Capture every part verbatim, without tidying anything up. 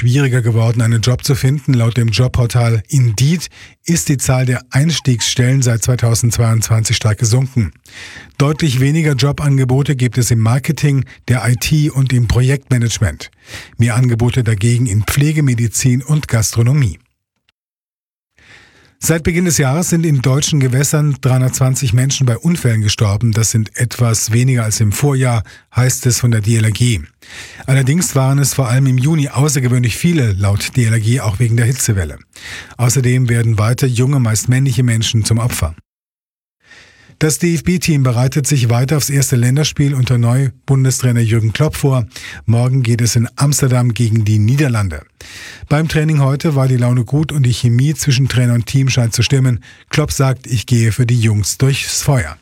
schwieriger geworden, einen Job zu finden. Laut dem Jobportal Indeed ist die Zahl der Einstiegsstellen seit zweitausendzweiundzwanzig stark gesunken. Deutlich weniger Jobangebote gibt es im Marketing, der I T und im Projektmanagement. Mehr Angebote dagegen in Pflege, Medizin und Gastronomie. Seit Beginn des Jahres sind in deutschen Gewässern dreihundertzwanzig Menschen bei Unfällen gestorben. Das sind etwas weniger als im Vorjahr, heißt es von der D L R G. Allerdings waren es vor allem im Juni außergewöhnlich viele, laut D L R G auch wegen der Hitzewelle. Außerdem werden weiter junge, meist männliche Menschen zum Opfer. Das D F B-Team bereitet sich weiter aufs erste Länderspiel unter Neu-Bundestrainer Jürgen Klopp vor. Morgen geht es in Amsterdam gegen die Niederlande. Beim Training heute war die Laune gut und die Chemie zwischen Trainer und Team scheint zu stimmen. Klopp sagt, ich gehe für die Jungs durchs Feuer.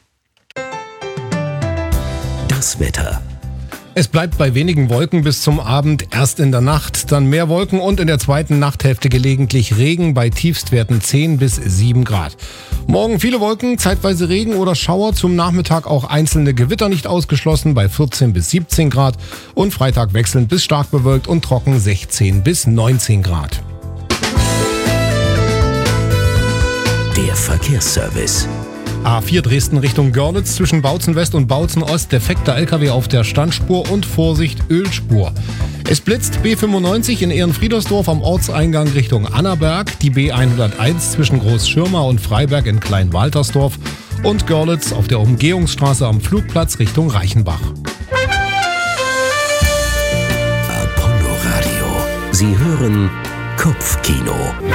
Das Wetter. Es bleibt bei wenigen Wolken bis zum Abend, erst in der Nacht, dann mehr Wolken und in der zweiten Nachthälfte gelegentlich Regen bei Tiefstwerten zehn bis sieben Grad. Morgen viele Wolken, zeitweise Regen oder Schauer, zum Nachmittag auch einzelne Gewitter nicht ausgeschlossen bei vierzehn bis siebzehn Grad und Freitag wechselnd bis stark bewölkt und trocken sechzehn bis neunzehn Grad. Der Verkehrsservice. A vier Dresden Richtung Görlitz zwischen Bautzen West und Bautzen Ost, defekter L K W auf der Standspur und Vorsicht Ölspur. Es blitzt B fünfundneunzig in Ehrenfriedersdorf am Ortseingang Richtung Annaberg, die B hunderteins zwischen Großschirma und Freiberg in Kleinwaltersdorf und Görlitz auf der Umgehungsstraße am Flugplatz Richtung Reichenbach. Apollo Radio. Sie hören Kopfkino.